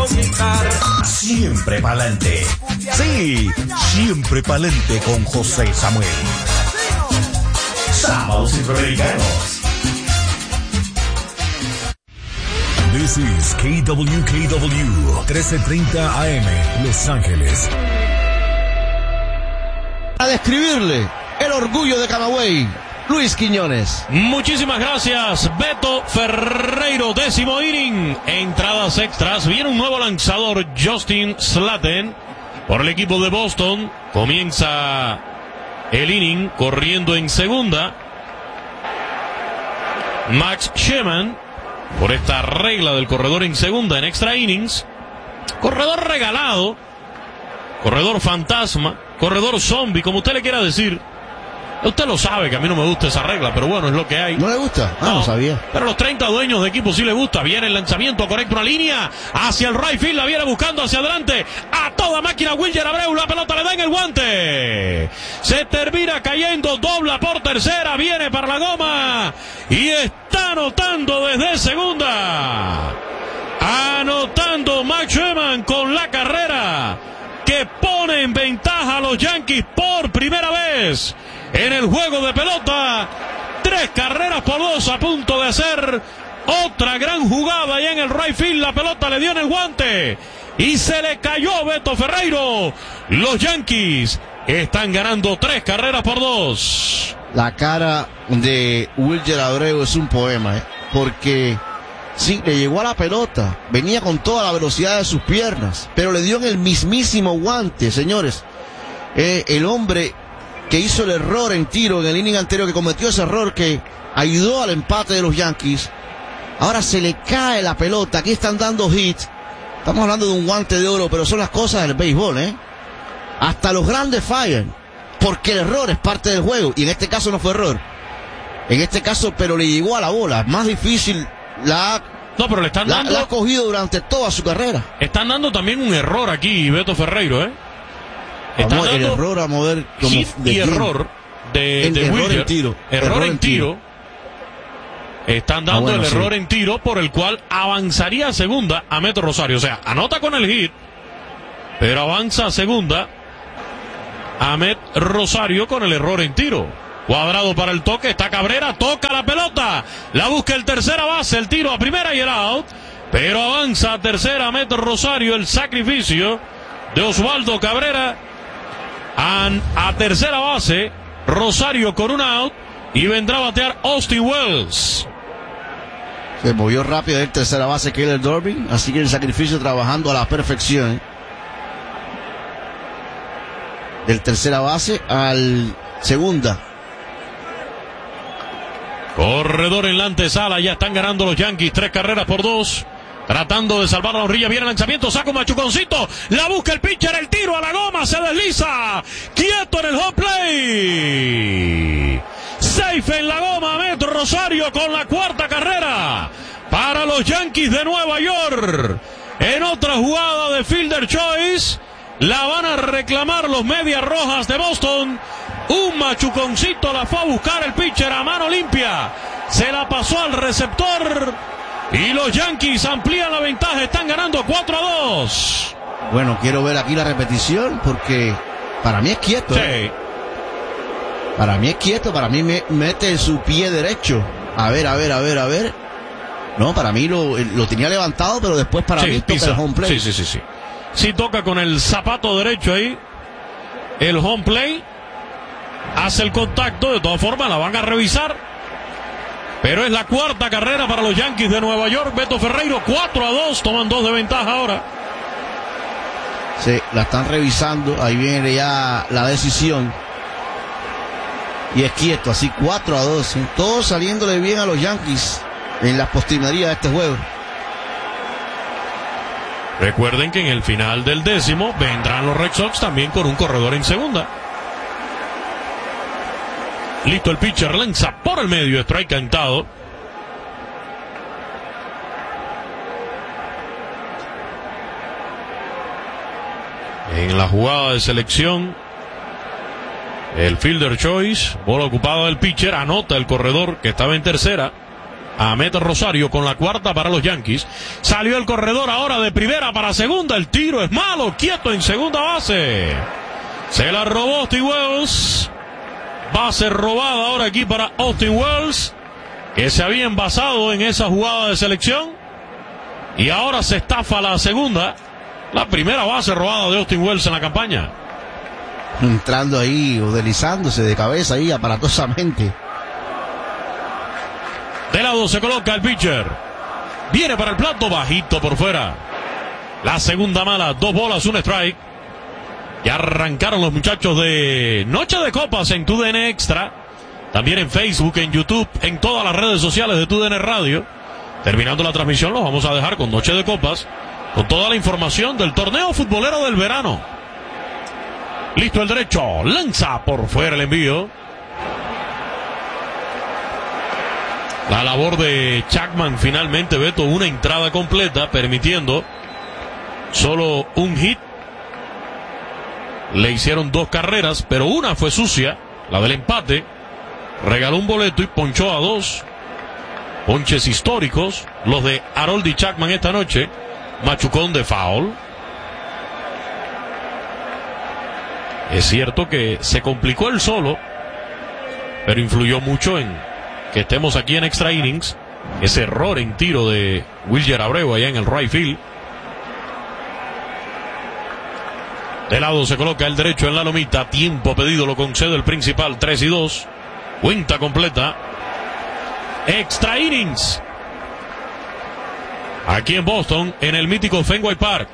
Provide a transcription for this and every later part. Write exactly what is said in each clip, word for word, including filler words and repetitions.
conquistar. Siempre pa'lante. Sí, siempre pa'lante con José Samuel. Sábados Centroamericanos. This is K W K W trece treinta A M, Los Ángeles. A describirle el orgullo de Camagüey, Luis Quiñones. Muchísimas gracias, Beto Ferreiro, décimo inning. Entradas extras, viene un nuevo lanzador, Justin Slaten, por el equipo de Boston. Comienza el inning corriendo en segunda. Max Sherman, por esta regla del corredor en segunda en extra innings. Corredor regalado, corredor fantasma, corredor zombie, como usted le quiera decir. Usted lo sabe que a mí no me gusta esa regla, pero bueno, es lo que hay. ¿No le gusta? Ah, no, no sabía. Pero a los treinta dueños de equipo sí le gusta. Viene el lanzamiento, correcto, una línea hacia el right field, la viene buscando hacia adelante. A toda máquina, Wilyer Abreu, la pelota le da en el guante. Se termina cayendo, dobla por tercera, viene para la goma. Y está anotando desde segunda. Anotando Max Sherman con la carrera que pone en ventaja a los Yankees por primera vez en el juego de pelota. Tres carreras por dos, a punto de hacer otra gran jugada allá en el right field. La pelota le dio en el guante y se le cayó Beto Ferreiro. Los Yankees están ganando tres carreras por dos. La cara de Wilyer Abreu es un poema, ¿eh? Porque sí, le llegó a la pelota, venía con toda la velocidad de sus piernas, pero le dio en el mismísimo guante, señores. Eh, el hombre que hizo el error en tiro en el inning anterior, que cometió ese error que ayudó al empate de los Yankees, ahora se le cae la pelota. Aquí están dando hits. Estamos hablando de un guante de oro, pero son las cosas del béisbol, ¿eh? Hasta los grandes fallan, porque el error es parte del juego, y en este caso no fue error. En este caso, pero le llegó a la bola. Más difícil la ha, no, pero le están la, dando, la ha cogido durante toda su carrera. Están dando también un error aquí, Beto Ferreiro, ¿eh? Están Vamos, el dando error a mover como hit de y quién. error de, El de error Wilyer. en tiro. Error, Error en en tiro. tiro. Están dando Ah, bueno, el sí. error en tiro por el cual avanzaría a segunda Ahmed Rosario. O sea, anota con el hit, pero avanza a segunda Ahmed Rosario con el error en tiro. Cuadrado para el toque, está Cabrera, toca la pelota, la busca el tercera base, el tiro a primera y el out, pero avanza a tercera Ahmed Rosario, el sacrificio de Osvaldo Cabrera. A, a tercera base, Rosario con un out, y vendrá a batear Austin Wells. Se movió rápido en tercera base Keller Dorbin, así que el sacrificio trabajando a la perfección. Del tercera base al segunda. Corredor en la antesala, ya están ganando los Yankees, tres carreras por dos. Tratando de salvar la orilla, viene el lanzamiento, saca un machuconcito, la busca el pitcher, el tiro a la goma, se desliza, quieto en el home play. Safe en la goma, Ahmed Rosario con la cuarta carrera para los Yankees de Nueva York. En otra jugada de fielder choice, la van a reclamar los Medias Rojas de Boston. Un machuconcito la fue a buscar el pitcher a mano limpia, se la pasó al receptor. Y los Yankees amplían la ventaja, están ganando cuatro a dos. Bueno, quiero ver aquí la repetición porque para mí es quieto. Sí. ¿eh? Para mí es quieto, para mí me mete su pie derecho. A ver, a ver, a ver, a ver. No, para mí lo, lo tenía levantado, pero después para Sí, mí toca pisa. el home play. Sí, sí, sí, sí. Sí toca con el zapato derecho ahí el home play. Hace el contacto, de todas formas la van a revisar. Pero es la cuarta carrera para los Yankees de Nueva York. Beto Ferreiro, cuatro a dos, toman dos de ventaja ahora. Sí, la están revisando, ahí viene ya la decisión. Y es quieto, así cuatro a dos. ¿eh? Todos saliéndole bien a los Yankees en las postrimerías de este juego. Recuerden que en el final del décimo vendrán los Red Sox también con un corredor en segunda. Listo, el pitcher lanza por el medio, strike cantado. En la jugada de selección, el fielder choice, bola ocupada del pitcher, anota el corredor que estaba en tercera. Ahmed Rosario con la cuarta para los Yankees. Salió el corredor ahora de primera para segunda. El tiro es malo, quieto en segunda base. Se la robó Austin Wells. Base robada ahora aquí para Austin Wells, que se había envasado en esa jugada de selección. Y ahora se estafa la segunda. La primera base robada de Austin Wells en la campaña. Entrando ahí o deslizándose de cabeza ahí aparatosamente. De lado se coloca el pitcher. Viene para el plato, bajito por fuera. La segunda mala, dos bolas, un strike. Ya arrancaron los muchachos de Noche de Copas en T U D N Extra. También en Facebook, en YouTube, en todas las redes sociales de T U D N Radio. Terminando la transmisión, los vamos a dejar con Noche de Copas, con toda la información del torneo futbolero del verano. Listo el derecho, lanza por fuera el envío. La labor de Chapman finalmente, Beto, una entrada completa, permitiendo solo un hit. Le hicieron dos carreras, pero una fue sucia, la del empate. Regaló un boleto y ponchó a dos. Ponches históricos, los de Harold Chapman esta noche. Machucón de foul. Es cierto que se complicó el solo, pero influyó mucho en que estemos aquí en extra innings. Ese error en tiro de Wilyer Abreu allá en el right field. De lado se coloca el derecho en la lomita. Tiempo pedido lo concede el principal. tres y dos. Cuenta completa. Extra innings. Aquí en Boston, en el mítico Fenway Park.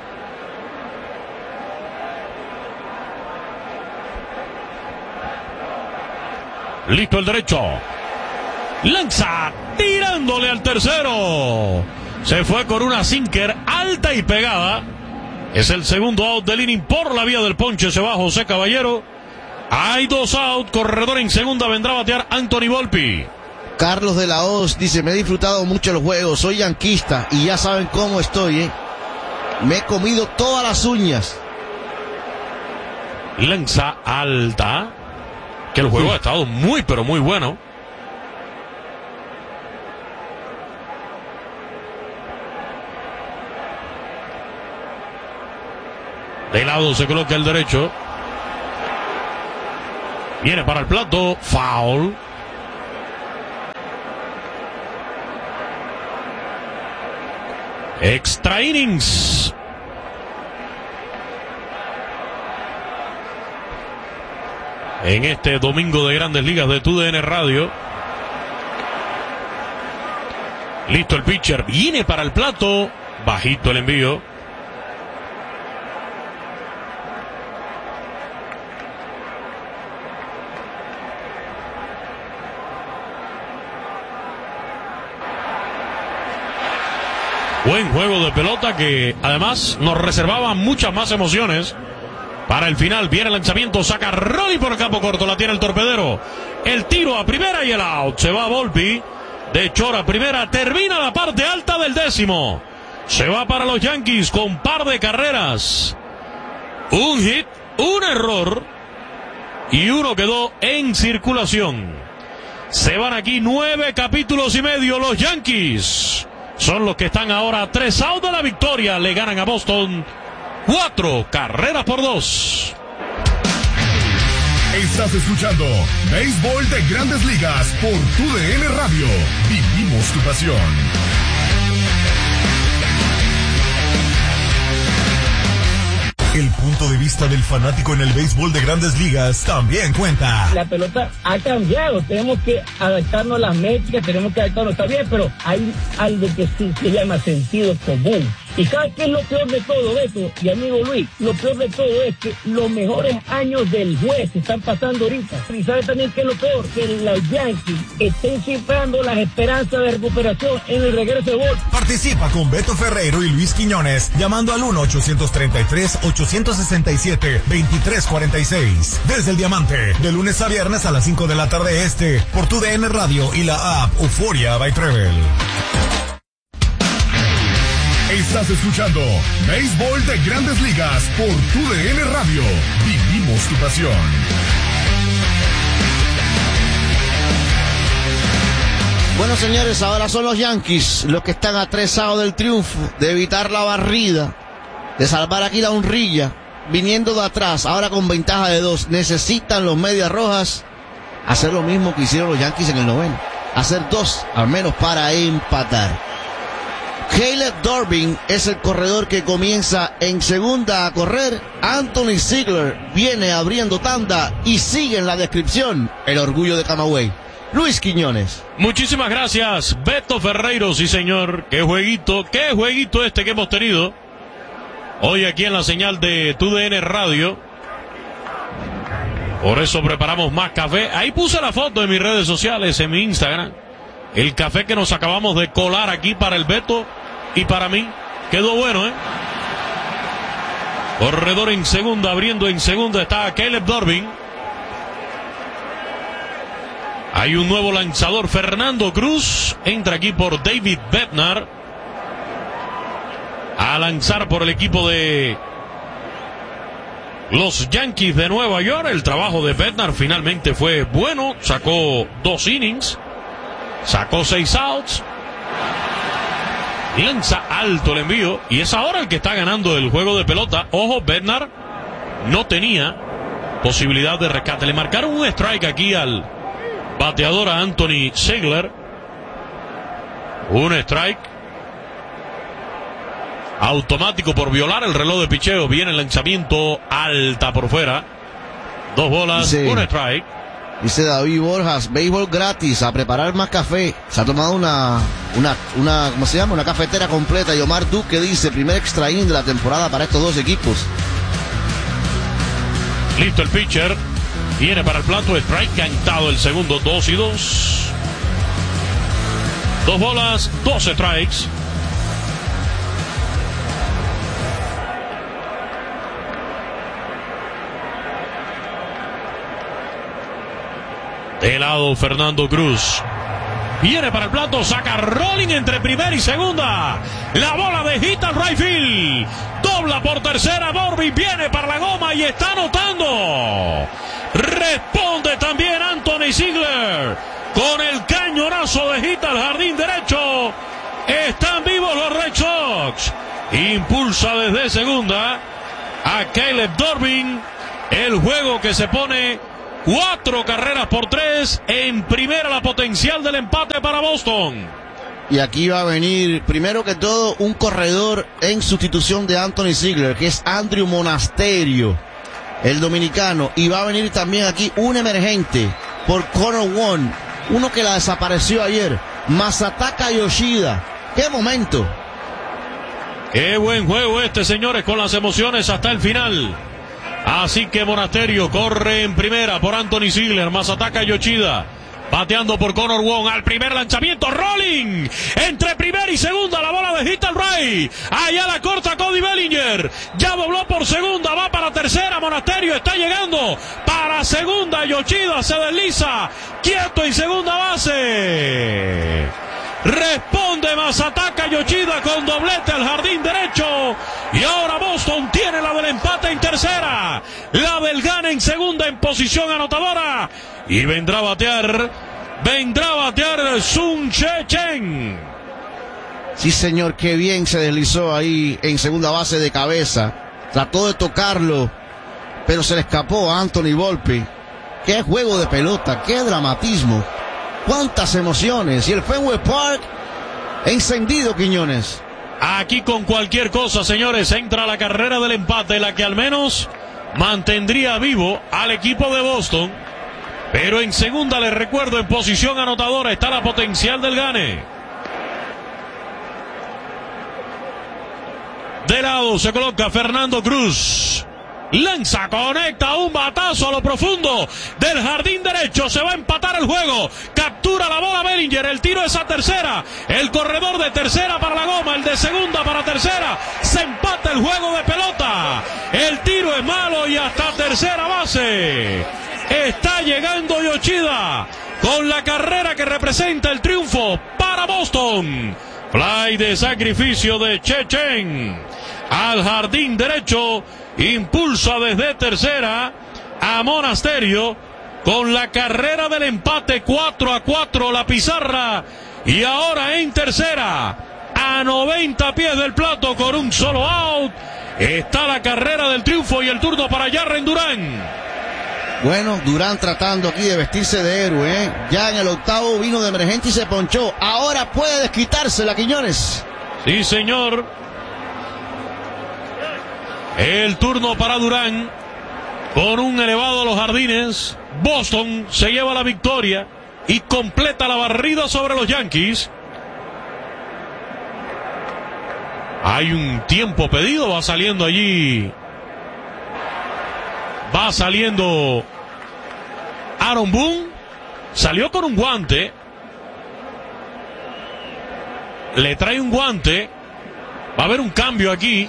Listo el derecho. Lanza, tirándole al tercero. Se fue con una sinker alta y pegada. Es el segundo out del inning por la vía del ponche. Se va José Caballero. Hay dos out. Corredor en segunda. Vendrá a batear Anthony Volpi. Carlos de la Hoz dice: me he disfrutado mucho los juegos. Soy yanquista y ya saben cómo estoy, ¿eh? Me he comido todas las uñas. Lanza alta. Que el juego sí ha estado muy pero muy bueno. De lado se coloca el derecho. Viene para el plato. Foul. Extra innings. En este domingo de Grandes Ligas de T U D N Radio. Listo el pitcher. Viene para el plato. Bajito el envío. Buen juego de pelota que además nos reservaba muchas más emociones para el final. Viene el lanzamiento, saca Rolly por el campo corto, la tiene el torpedero. El tiro a primera y el out. Se va Volpi de short a primera, termina la parte alta del décimo. Se va para los Yankees con par de carreras. Un hit, un error y uno quedó en circulación. Se van aquí nueve capítulos y medio los Yankees. Son los que están ahora a tres out de la victoria. Le ganan a Boston cuatro carreras por dos. Estás escuchando Béisbol de Grandes Ligas por T U D N Radio. Vivimos tu pasión. El punto de vista del fanático en el béisbol de Grandes Ligas también cuenta. La pelota ha cambiado, tenemos que adaptarnos a las métricas, tenemos que adaptarnos, está bien, pero hay algo que sí se llama sentido común. ¿Y sabes qué es lo peor de todo, Beto y amigo Luis? Lo peor de todo es que los mejores años del juez se están pasando ahorita. ¿Y sabes también qué es lo peor? Que los Yankees estén cifrando las esperanzas de recuperación en el regreso de Ball. Participa con Beto Ferrero y Luis Quiñones llamando al uno ochocientos treinta y tres, ochocientos sesenta y siete, veintitrés cuarenta y seis. Desde el Diamante, de lunes a viernes a las cinco de la tarde este, por T U D N Radio y la app Euforia by Travel. Estás escuchando Béisbol de Grandes Ligas por T U D N Radio. Vivimos tu pasión. Bueno, señores, ahora son los Yankees los que están atresados del triunfo, de evitar la barrida, de salvar aquí la honrilla, viniendo de atrás, ahora con ventaja de dos. Necesitan los Medias Rojas hacer lo mismo que hicieron los Yankees en el noveno, hacer dos al menos para empatar. Caleb Durbin es el corredor que comienza en segunda a correr. Anthony Ziegler viene abriendo tanda y sigue en la descripción el orgullo de Camagüey, Luis Quiñones. Muchísimas gracias, Beto Ferreiro, sí señor. Qué jueguito, qué jueguito este que hemos tenido hoy aquí en la señal de T U D N Radio. Por eso preparamos más café. Ahí puse la foto en mis redes sociales, en mi Instagram. El café que nos acabamos de colar aquí para el Beto y para mí. Quedó bueno, ¿eh? Corredor en segunda, abriendo en segunda está Caleb Durbin. Hay un nuevo lanzador, Fernando Cruz. Entra aquí por David Bednar a lanzar por el equipo de los Yankees de Nueva York. El trabajo de Bednar finalmente fue bueno. Sacó dos innings. Sacó seis outs. Lanza alto el envío. Y es ahora el que está ganando el juego de pelota. Ojo, Bednar no tenía posibilidad de rescate. Le marcaron un strike aquí al bateador, a Anthony Ziegler. Un strike automático por violar el reloj de picheo. Viene el lanzamiento alta por fuera. Dos bolas, sí. Un strike. Dice David Borjas, béisbol gratis, a preparar más café. Se ha tomado una, una, una, ¿cómo se llama? Una cafetera completa. Y Omar Duque dice, primer extra inning de la temporada para estos dos equipos. Listo el pitcher. Viene para el plato, strike cantado el segundo, dos y dos. Dos bolas, dos strikes. De lado Fernando Cruz. Viene para el plato, saca rolling entre primera y segunda. La bola de hit al right field. Dobla por tercera, Durbin viene para la goma y está anotando. Responde también Anthony Ziegler con el cañonazo de hit al jardín derecho. Están vivos los Red Sox. Impulsa desde segunda a Caleb Durbin. El juego que se pone cuatro carreras por tres. En primera la potencial del empate para Boston. Y aquí va a venir, primero que todo, un corredor en sustitución de Anthony Ziegler, que es Andrew Monasterio, el dominicano. Y va a venir también aquí un emergente por Connor Wong, uno que la desapareció ayer, Masataka Yoshida. ¡Qué momento! ¡Qué buen juego este, señores, con las emociones hasta el final! Así que Monasterio corre en primera por Anthony Ziegler. Masataka Yoshida bateando por Connor Wong. Al primer lanzamiento, rolling entre primera y segunda, la bola de hit al right. Allá la corta Cody Bellinger. Ya dobló por segunda, va para tercera. Monasterio está llegando para segunda. Yoshida se desliza quieto en segunda base. Responde Masataka Yoshida con doblete al jardín derecho. Y ahora Boston tiene la del empate en tercera, la del gane en segunda en posición anotadora. Y vendrá a batear, vendrá a batear Sun Che Chen. Sí, señor, qué bien se deslizó ahí en segunda base de cabeza. Trató de tocarlo, pero se le escapó a Anthony Volpe. Qué juego de pelota, qué dramatismo. Cuántas emociones. Y el Fenway Park encendido, Quiñones. Aquí con cualquier cosa, señores, entra la carrera del empate, la que al menos mantendría vivo al equipo de Boston. Pero en segunda, les recuerdo, en posición anotadora está la potencial del gane. De lado se coloca Fernando Cruz. Lanza, conecta un batazo a lo profundo del jardín derecho. Se va a empatar el juego. Captura la bola Bellinger. El tiro es a tercera. El corredor de tercera para la goma. El de segunda para tercera. Se empata el juego de pelota. El tiro es malo y hasta tercera base. Está llegando Yoshida con la carrera que representa el triunfo para Boston. Fly de sacrificio de Che Chen al jardín derecho. Impulsa desde tercera a Monasterio con la carrera del empate. Cuatro a cuatro la pizarra Y ahora en tercera, a noventa pies del plato con un solo out, está la carrera del triunfo y el turno para Jarren Durán. Bueno, Durán tratando aquí de vestirse de héroe, ¿eh? Ya en el octavo vino de emergente y se ponchó. Ahora puede desquitársela, Quiñones. Sí, señor. El turno para Durán. Con un elevado a los jardines, Boston se lleva la victoria y completa la barrida sobre los Yankees. Hay un tiempo pedido, va saliendo allí. Va saliendo Aaron Boone. Salió con un guante. Le trae un guante. Va a haber un cambio aquí.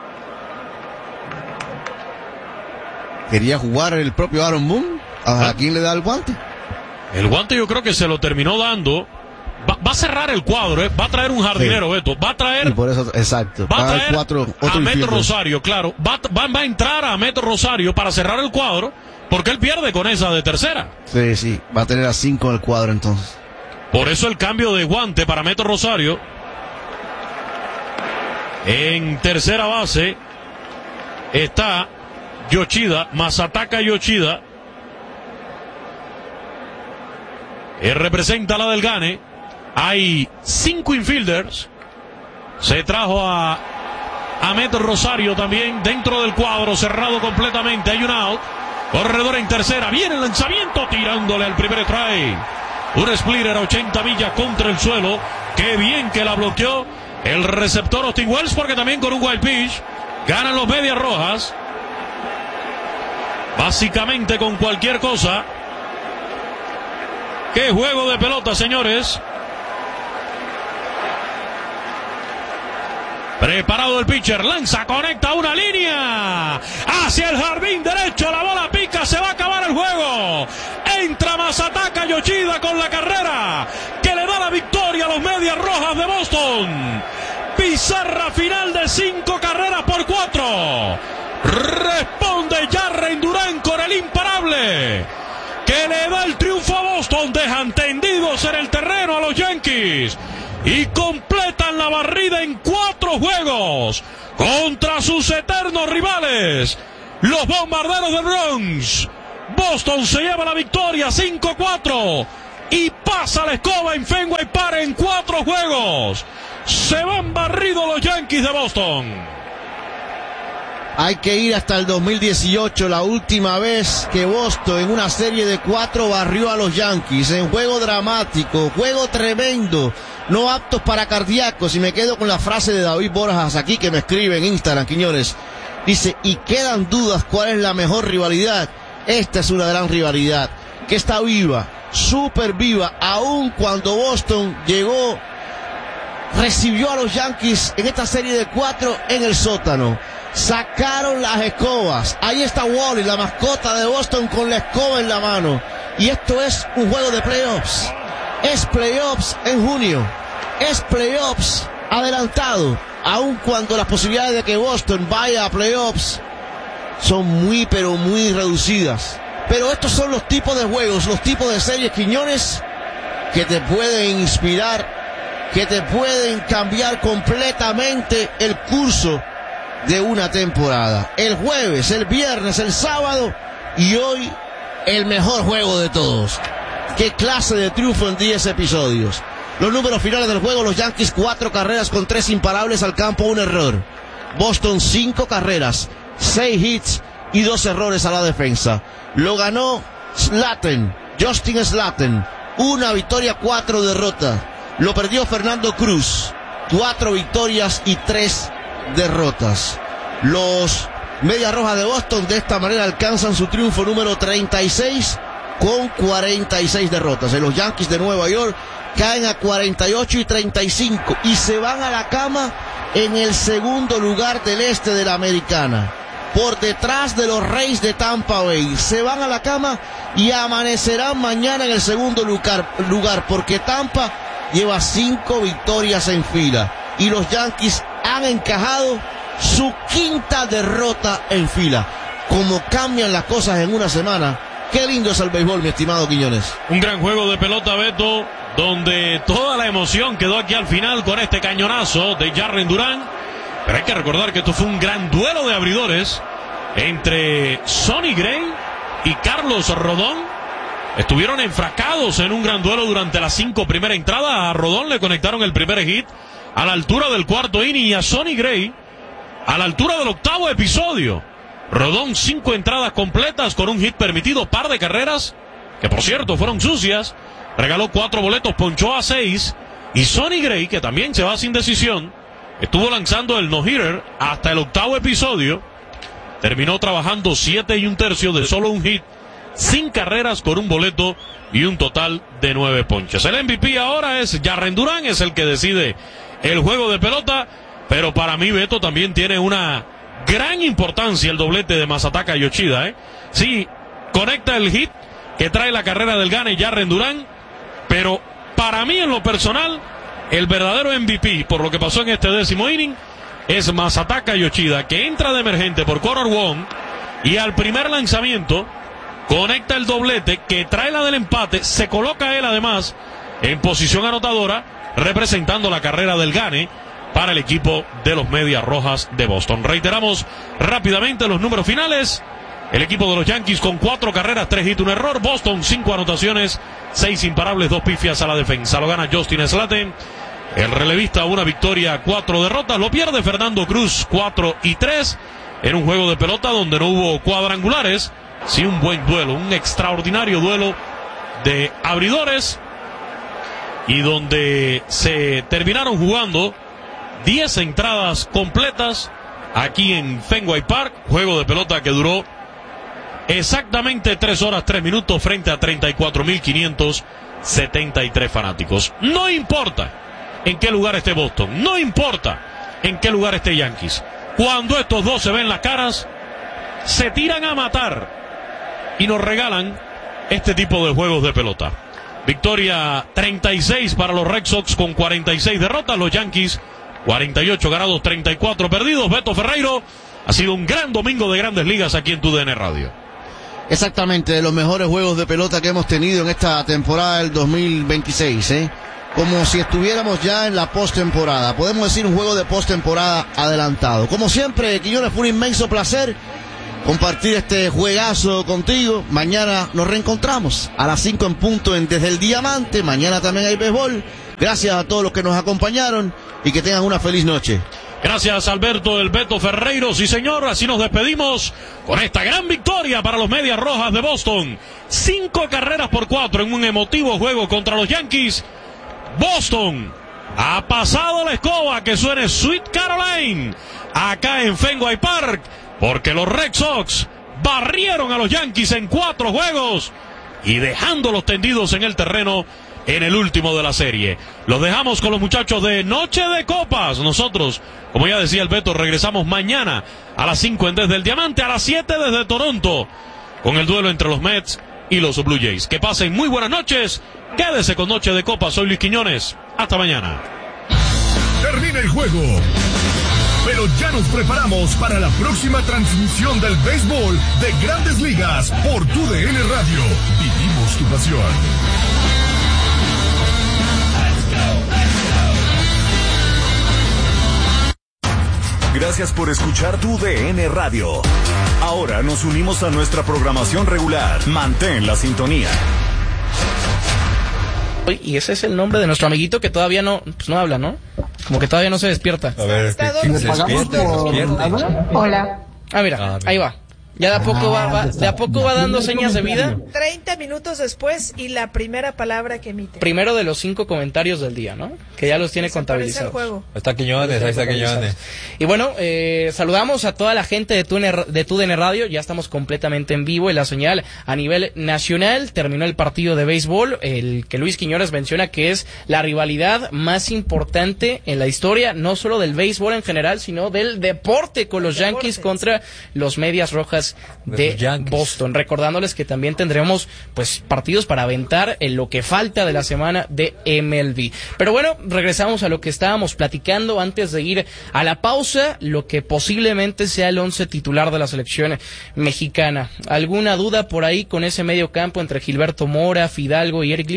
Quería jugar el propio Aaron Boone. ¿A ¿Ah? quién le da el guante? El guante yo creo que se lo terminó dando. Va, va a cerrar el cuadro, ¿eh? Va a traer un jardinero, sí. Beto. Va a traer. Y por eso, exacto. Va a traer cuatro, a Meto Rosario, claro. Va, va, va a entrar a Meto Rosario para cerrar el cuadro. Porque él pierde con esa de tercera. Sí, sí. Va a tener a cinco en el cuadro entonces. Por eso el cambio de guante para Meto Rosario. En tercera base está Yoshida, Masataka Yoshida. Él representa la del Gane. Hay cinco infielders. Se trajo a a Meto Rosario también dentro del cuadro, cerrado completamente. Hay un out. Corredor en tercera. Viene el lanzamiento tirándole al primer strike. Un splitter a ochenta millas contra el suelo. Qué bien que la bloqueó el receptor Austin Wells, porque también con un wild pitch ganan los Medias Rojas. Básicamente con cualquier cosa. Qué juego de pelota, señores. Preparado el pitcher, lanza, conecta una línea hacia el jardín derecho, la bola pica, se va a acabar el juego. Entra Masataka Yoshida con la carrera que le da la victoria a los Medias Rojas de Boston. Pizarra final de cinco carreras por cuatro. Responde Jarren Durán con el imparable que le da el triunfo a Boston. Dejan tendidos en el terreno a los Yankees y completan la barrida en cuatro juegos contra sus eternos rivales, los Bombarderos del Bronx. Boston se lleva la victoria cinco cuatro y pasa la escoba en Fenway Park en cuatro juegos. Se van barridos los Yankees de Boston. Hay que ir hasta el dos mil dieciocho, la última vez que Boston en una serie de cuatro barrió a los Yankees, en juego dramático, juego tremendo, no aptos para cardíacos. Y me quedo con la frase de David Borjas aquí, que me escribe en Instagram, Quiñones. Dice, y quedan dudas cuál es la mejor rivalidad. Esta es una gran rivalidad, que está viva, súper viva, aun cuando Boston llegó, recibió a los Yankees en esta serie de cuatro en el sótano. Sacaron las escobas. Ahí está Wally, la mascota de Boston, con la escoba en la mano. Y esto es un juego de playoffs. Es playoffs en junio. Es playoffs adelantado. Aun cuando las posibilidades de que Boston vaya a playoffs son muy, pero muy reducidas. Pero estos son los tipos de juegos, los tipos de series, Quiñones, que te pueden inspirar, que te pueden cambiar completamente el curso de una temporada. El jueves, el viernes, el sábado y hoy el mejor juego de todos. Qué clase de triunfo en diez episodios. Los números finales del juego: los Yankees cuatro carreras con tres imparables al campo, un error. Boston cinco carreras, seis hits y dos errores a la defensa. Lo ganó Slaten, Justin Slaten, una victoria, cuatro derrotas. Lo perdió Fernando Cruz, cuatro victorias y tres derrotas. Los Medias Rojas de Boston de esta manera alcanzan su triunfo número treinta y seis con cuarenta y seis derrotas. En los Yankees de Nueva York caen a cuarenta y ocho y treinta y cinco y se van a la cama en el segundo lugar del este de la Americana, por detrás de los Rays de Tampa Bay. Se van a la cama y amanecerán mañana en el segundo lugar, lugar porque Tampa lleva cinco victorias en fila y los Yankees han encajado su quinta derrota en fila. Como cambian las cosas en una semana. Qué lindo es el béisbol, mi estimado Quiñones. Un gran juego de pelota, Beto. donde toda la emoción quedó aquí al final con este cañonazo de Jarren Duran. Pero hay que recordar que esto fue un gran duelo de abridores entre Sonny Gray y Carlos Rodón. Estuvieron enfrascados en un gran duelo durante las cinco primeras entradas. A Rodón le conectaron el primer hit a la altura del cuarto inning y a Sonny Gray a la altura del octavo episodio. Rodón cinco entradas completas con un hit permitido, par de carreras, que por cierto fueron sucias. Regaló cuatro boletos, ponchó a seis. Y Sonny Gray, que también se va sin decisión, estuvo lanzando el no-hitter hasta el octavo episodio. Terminó trabajando siete y un tercio de solo un hit, sin carreras, con un boleto y un total de nueve ponches. El M V P ahora es Jarren Duran, es el que decide el juego de pelota. Pero para mí, Beto, también tiene una gran importancia el doblete de Masataka Yoshida, ¿eh? Sí, conecta el hit que trae la carrera del gane Jarren Duran, pero para mí, en lo personal, el verdadero M V P por lo que pasó en este décimo inning es Masataka Yoshida, que entra de emergente por Connor Wong y al primer lanzamiento conecta el doblete que trae la del empate. Se coloca él además en posición anotadora, representando la carrera del gane para el equipo de los Medias Rojas de Boston. Reiteramos rápidamente los números finales. El equipo de los Yankees con cuatro carreras, tres hits, un error. Boston, cinco anotaciones, seis imparables, dos pifias a la defensa. Lo gana Justin Slaten. El relevista, una victoria, cuatro derrotas. Lo pierde Fernando Cruz, cuatro y tres. En un juego de pelota donde no hubo cuadrangulares. Sí, un buen duelo, un extraordinario duelo de abridores. Y donde se terminaron jugando diez entradas completas aquí en Fenway Park. Juego de pelota que duró exactamente tres horas, tres minutos frente a treinta y cuatro mil quinientos setenta y tres fanáticos. No importa en qué lugar esté Boston, no importa en qué lugar esté Yankees. Cuando estos dos se ven las caras, se tiran a matar y nos regalan este tipo de juegos de pelota. Victoria treinta y seis para los Red Sox con cuarenta y seis derrotas. Los Yankees cuarenta y ocho ganados, treinta y cuatro perdidos. Beto Ferreiro, ha sido un gran domingo de Grandes Ligas aquí en tu D N Radio. Exactamente, de los mejores juegos de pelota que hemos tenido en esta temporada del dos mil veintiséis, ¿eh? Como si estuviéramos ya en la postemporada. Podemos decir un juego de postemporada adelantado. Como siempre, Quiñones, fue un inmenso placer compartir este juegazo contigo. Mañana nos reencontramos a las cinco en punto en Desde el Diamante. Mañana también hay béisbol. Gracias a todos los que nos acompañaron y que tengan una feliz noche. Gracias, Alberto El Beto Ferreiro. Sí, señor, así nos despedimos con esta gran victoria para los Medias Rojas de Boston. Cinco carreras por cuatro en un emotivo juego contra los Yankees. Boston ha pasado la escoba, que suene Sweet Caroline acá en Fenway Park, porque los Red Sox barrieron a los Yankees en cuatro juegos y dejándolos tendidos en el terreno en el último de la serie. Los dejamos con los muchachos de Noche de Copas. Nosotros, como ya decía el Beto, regresamos mañana a las cinco en Desde el Diamante, a las siete desde Toronto, con el duelo entre los Mets y los Blue Jays. Que pasen muy buenas noches. Quédese con Noche de Copas. Soy Luis Quiñones. Hasta mañana. Termina el juego, pero ya nos preparamos para la próxima transmisión del béisbol de Grandes Ligas por tu D N Radio. Vivimos tu pasión. Gracias por escuchar tu D N Radio. Ahora nos unimos a nuestra programación regular. Mantén la sintonía. Y ese es el nombre de nuestro amiguito que todavía no, pues no habla, ¿no? Como que todavía no se despierta. A ver, que, que se despierte, despierte. Hola. Ah, mira, ahí va. Ya de a poco va, va, de a poco va dando señas de vida. treinta minutos después y la primera palabra que emite. Primero de los cinco comentarios del día, ¿no? Que ya los tiene contabilizados. Juego. Está Quiñones, ahí está Quiñones. Y bueno, eh, saludamos a toda la gente de tu, de tu D N Radio. Ya estamos completamente en vivo en la señal a nivel nacional. Terminó el partido de béisbol, el que Luis Quiñones menciona que es la rivalidad más importante en la historia, no solo del béisbol en general, sino del deporte, con los Deportes. Yankees contra los Medias Rojas de, de Boston. Recordándoles que también tendremos pues partidos para aventar en lo que falta de la semana de M L B. Pero bueno, regresamos a lo que estábamos platicando antes de ir a la pausa, lo que posiblemente sea el once titular de la selección mexicana. ¿Alguna duda por ahí con ese medio campo entre Gilberto Mora, Fidalgo y Eric Lira?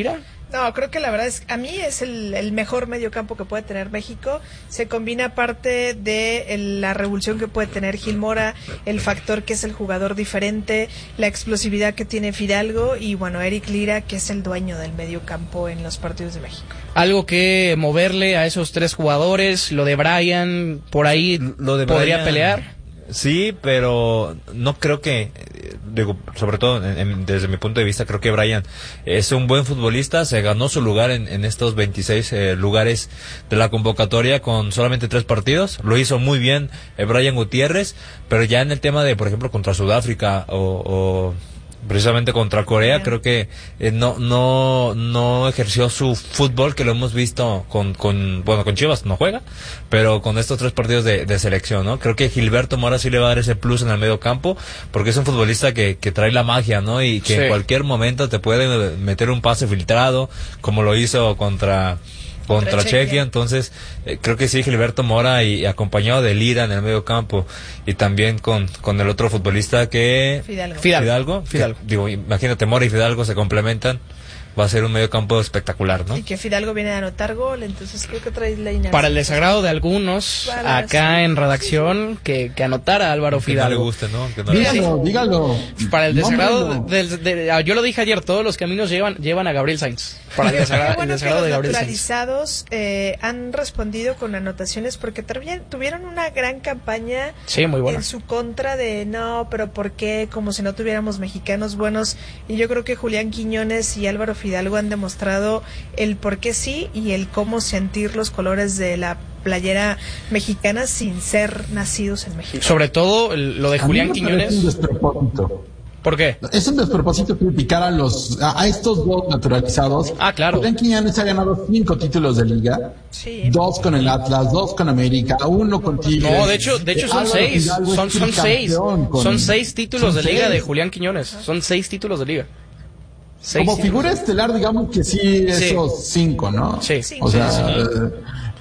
No, creo que la verdad es, a mí es el, el mejor mediocampo que puede tener México. Se combina parte de el, la revolución que puede tener Gil Mora, el factor que es el jugador diferente, la explosividad que tiene Fidalgo y bueno, Eric Lira, que es el dueño del mediocampo en los partidos de México. Algo que moverle a esos tres jugadores, lo de Brian, por ahí lo de podría Brian, pelear. Sí, pero no creo que, digo, sobre todo en, en, desde mi punto de vista, creo que Brian es un buen futbolista, se ganó su lugar en, en estos veintiséis eh, lugares de la convocatoria con solamente tres partidos, lo hizo muy bien eh, Brian Gutiérrez, pero ya en el tema de, por ejemplo, contra Sudáfrica o... o precisamente contra Corea, bien. creo que eh, no no no ejerció su fútbol que lo hemos visto con con bueno con Chivas no juega, pero con estos tres partidos de, de selección, ¿no? Creo que Gilberto Mora sí le va a dar ese plus en el medio campo, porque es un futbolista que, que trae la magia, ¿no? Y que sí. en cualquier momento te puede meter un pase filtrado, como lo hizo contra contra, contra Chequia. Chequia, entonces eh, creo que sí, Gilberto Mora y, y acompañado de Lira en el medio campo y también con, con el otro futbolista que Fidalgo, Fidalgo, Fidalgo, Fidalgo. Que, digo, imagínate, Mora y Fidalgo se complementan, va a ser un medio campo espectacular, ¿no? Y que Fidalgo viene a anotar gol, entonces creo que trae la inercia. Para el desagrado de algunos, para acá sí. en redacción, que, que anotara Álvaro que Fidalgo. No le guste, ¿no? Que no dígalo, le... dígalo. Para el desagrado, del, de, yo lo dije ayer, todos los caminos llevan llevan a Gabriel Sainz. Para el desagrado, bueno, el desagrado de los Gabriel naturalizados Sainz. Eh, han respondido con anotaciones porque tuvieron una gran campaña sí, muy buena. en su contra de no, pero ¿por qué? Como si no tuviéramos mexicanos buenos. Y yo creo que Julián Quiñones y Álvaro Fidalgo han demostrado el por qué sí y el cómo sentir los colores de la playera mexicana sin ser nacidos en México. Sobre todo lo de a Julián Quiñones. Un despropósito. ¿Por qué? Es un despropósito criticar a los a, a estos dos naturalizados. Ah, claro. Julián Quiñones ha ganado cinco títulos de liga, sí. dos con el Atlas, dos con América, uno con Tigres. No, de hecho, de hecho son seis, son son seis, con, son seis títulos son de liga seis. de Julián Quiñones, son seis títulos de liga. Seis Como figura estelar, digamos que sí, esos sí. cinco, ¿no? Sí. O sea, sí, sí. Eh,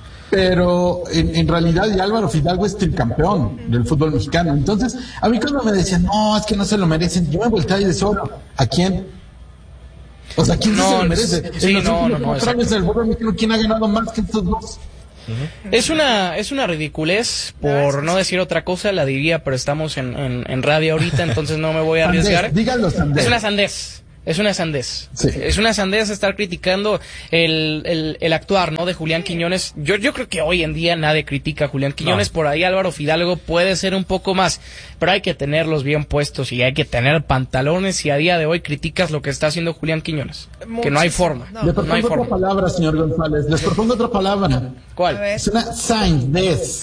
pero en, en realidad y Álvaro Fidalgo es tricampeón del fútbol mexicano. Entonces, a mí cuando me decían, no, es que no se lo merecen, yo me volteaba y decía, ¿a quién? O sea, ¿quién no, sí se lo merece? Sí, en los no, últimos no, no, cuatro años del fútbol mexicano, ¿quién ha ganado más que estos dos? Es una es una ridiculez, por no decir otra cosa, la diría, pero estamos en, en, en radio ahorita, entonces no me voy a arriesgar. Sandés, díganlo, Sandés. Es una sandez. Es una sandez. Sí. Es una sandez estar criticando el, el, el actuar, ¿no? De Julián Quiñones. Yo, yo creo que hoy en día nadie critica a Julián Quiñones. No. Por ahí Álvaro Fidalgo puede ser un poco más, pero hay que tenerlos bien puestos y hay que tener pantalones. Y a día de hoy criticas lo que está haciendo Julián Quiñones. Muchísimo. Que no hay forma. No, Les propongo no hay otra forma. palabra, señor González. Les propongo otra palabra. ¿Cuál? Es una sandez.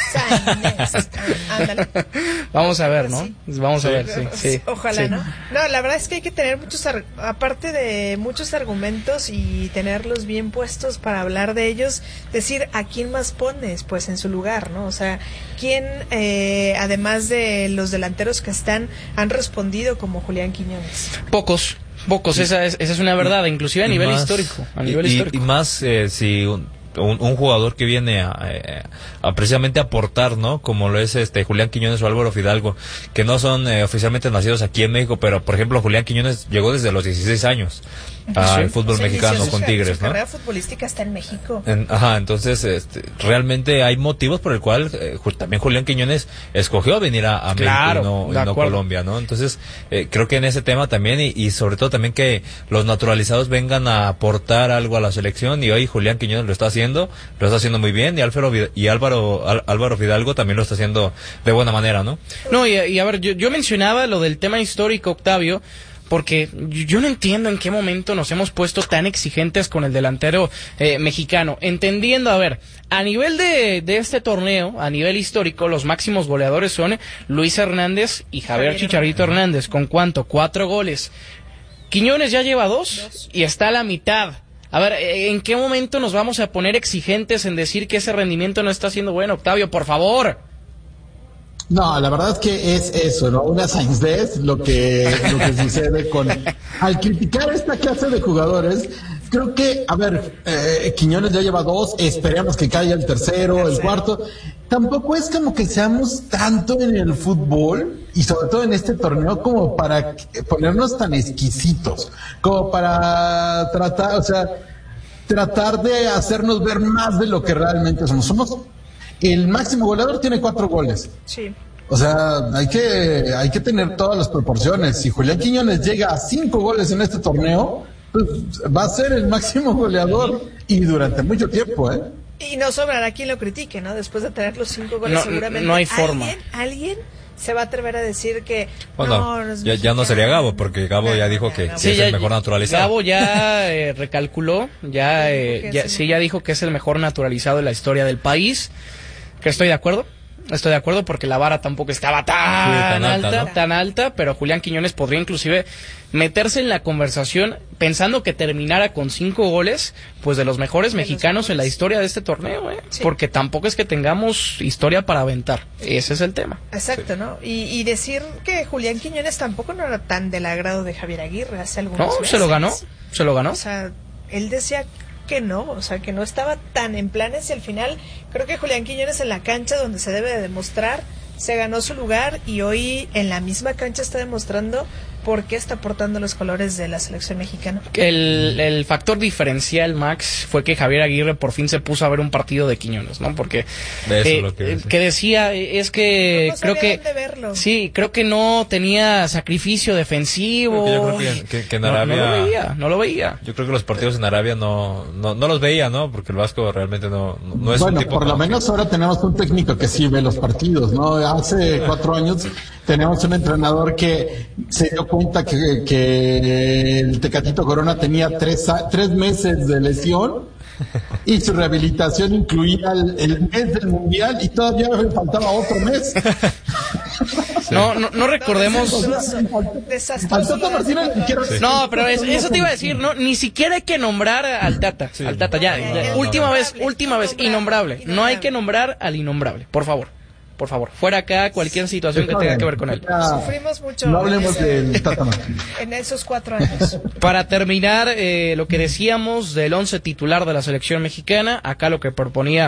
Ándale. Vamos a ver, ¿no? Sí. Vamos a ver, sí. sí Ojalá, sí. ¿no? No, la verdad es que hay que tener muchos, aparte de muchos argumentos y tenerlos bien puestos para hablar de ellos, decir a quién más pones, pues en su lugar, ¿no? O sea, quién, eh, además de los delanteros que están, han respondido como Julián Quiñones. Pocos. Pocos, sí. esa, es, esa es una verdad, inclusive a nivel más, histórico. A nivel y, histórico. Y más eh, si un, un, un jugador que viene a, a, a precisamente aportar, ¿no? Como lo es este Julián Quiñones o Álvaro Fidalgo, que no son eh, oficialmente nacidos aquí en México, pero por ejemplo Julián Quiñones llegó desde los dieciséis años al sí. fútbol mexicano inició, con su, Tigres, su ¿no? Su carrera futbolística está en México. En, ajá, entonces este, realmente hay motivos por el cual eh, también Julián Quiñones escogió venir a, a claro, México y no, y no Colombia, ¿no? Entonces eh, creo que en ese tema también y, y sobre todo también que los naturalizados vengan a aportar algo a la selección y hoy Julián Quiñones lo está haciendo, lo está haciendo muy bien y Álvaro y Álvaro Álvaro Fidalgo también lo está haciendo de buena manera, ¿no? No, y, y a ver, yo, yo mencionaba lo del tema histórico, Octavio, porque yo no entiendo en qué momento nos hemos puesto tan exigentes con el delantero eh, mexicano, entendiendo, a ver, a nivel de, de este torneo, a nivel histórico, los máximos goleadores son Luis Hernández y Javier, Javier Chicharito Hernández, ¿con cuánto? Cuatro goles. Quiñones ya lleva dos, dos y está a la mitad. A ver, ¿en qué momento nos vamos a poner exigentes en decir que ese rendimiento no está siendo bueno, Octavio? Por favor. No, la verdad es que es eso, ¿no? Una sandez lo que, lo que sucede con... Al criticar esta clase de jugadores, creo que, a ver, eh, Quiñones ya lleva dos, esperemos que caiga el tercero, el cuarto. Tampoco es como que seamos tanto en el fútbol, y sobre todo en este torneo, como para ponernos tan exquisitos, como para tratar, o sea, tratar de hacernos ver más de lo que realmente somos. Somos el máximo goleador, tiene cuatro goles. Sí. O sea, hay que, hay que tener todas las proporciones. Si Julián Quiñones llega a cinco goles en este torneo, pues va a ser el máximo goleador y durante mucho tiempo, ¿eh? Y no sobrará quien lo critique, ¿no? Después de tener los cinco goles, No, seguramente. no hay forma. ¿Alguien, alguien se va a atrever a decir que Bueno, no, no es ya, ya no sería Gabo, porque Gabo No, ya no, dijo no, que, no. que Sí, es ya- el mejor naturalizado. Gabo ya eh, recalculó, ya, Dijo eh, que ya es el sí, mejor. ya dijo que es el mejor naturalizado de la historia del país, que estoy de acuerdo. Estoy de acuerdo porque la vara tampoco estaba tan, tan alta, alta, ¿no? tan alta, pero Julián Quiñones podría inclusive meterse en la conversación pensando que terminara con cinco goles, pues de los mejores De los mexicanos en la mejores. historia de este torneo, ¿eh? Sí. Porque tampoco es que tengamos historia para aventar, ese es el tema. Exacto, ¿no? Y, y decir que Julián Quiñones tampoco no era tan del agrado de Javier Aguirre hace algunos No, meses. se lo ganó, se lo ganó. O sea, él decía que no, o sea, que no estaba tan en planes y al final creo que Julián Quiñones en la cancha donde se debe de demostrar se ganó su lugar y hoy en la misma cancha está demostrando por qué está portando los colores de la selección mexicana. El, el factor diferencial, Max, fue que Javier Aguirre por fin se puso a ver un partido de Quiñones, ¿no? Porque Eso es eh, lo que eh, decía. que decía eh, es que No, no creo sabía que dónde verlo. sí, creo que no tenía sacrificio defensivo. Yo creo que- que- que en No- no, Arabia- lo veía, no lo veía. Yo creo que los partidos en Arabia no, no, no los veía, ¿no? Porque el Vasco realmente no, no, no es Bueno, un tipo por lo como- menos ahora tenemos un técnico que sí ve los partidos, ¿no? Hace cuatro años tenemos un entrenador que se dio cuenta que, que el Tecatito Corona tenía tres, a- tres meses de lesión y su rehabilitación incluía el, el mes del Mundial y todavía le faltaba otro mes. No, no, no recordemos. Desastroso. Desastroso. Al Tata Martínez le quiero- No, pero es- eso te iba a decir, no, ni siquiera hay que nombrar al Tata, al Tata ya, No, ya, no, última no. vez, última vez, innombrable. Innombrable. No hay que nombrar al innombrable, por favor, por favor, fuera acá cualquier situación que tenga que ver con él. Ya, Sufrimos mucho no hablemos en ese- del Tata Martínez. en esos cuatro años. Para terminar, eh, lo que decíamos del once titular de la selección mexicana, acá lo que proponía